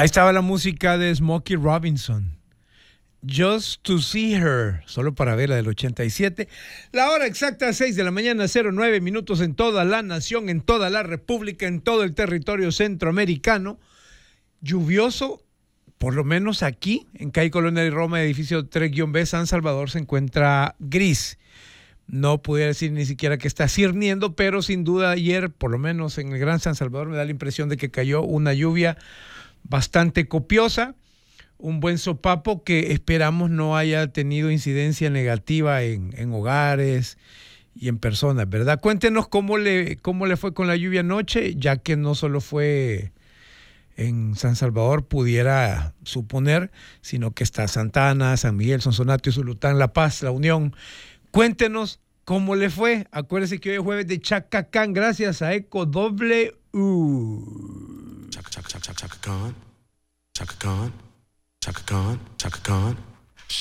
Ahí estaba la música de Smokey Robinson. Just to See Her, solo para verla, del 87. La hora exacta, 6 de la mañana, 09 minutos en toda la nación, en toda la república, en todo el territorio centroamericano. Lluvioso, por lo menos aquí, en calle Colonia de Roma, edificio 3-B, San Salvador, se encuentra gris. No pudiera decir ni siquiera que está cirniendo, pero sin duda ayer, por lo menos en el Gran San Salvador, me da la impresión de que cayó una lluvia bastante copiosa. Un buen sopapo que esperamos no haya tenido incidencia negativa en hogares y en personas, ¿verdad? Cuéntenos cómo le fue con la lluvia anoche, ya que no solo fue en San Salvador, pudiera suponer, sino que está Santa Ana, San Miguel, Sonsonate, Usulután, La Paz, La Unión. Cuéntenos cómo le fue. Acuérdense que hoy es jueves de Chacacán, gracias a Eco W. Chaka Khan. Chaka Khan, Chaka Khan.